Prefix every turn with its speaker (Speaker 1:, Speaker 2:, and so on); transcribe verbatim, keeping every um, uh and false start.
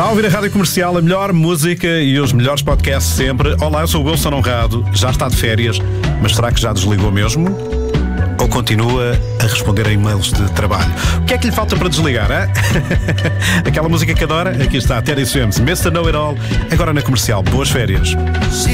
Speaker 1: Está a ouvir a Rádio Comercial, a melhor música e os melhores podcasts sempre. Olá, eu sou o Wilson Honrado, já está de férias, mas será que já desligou mesmo? Ou continua a responder a e-mails de trabalho? O que é que lhe falta para desligar, hein? Aquela música que adora? Aqui está, Teddy Swims, mister Know It All, agora na Comercial. Boas férias.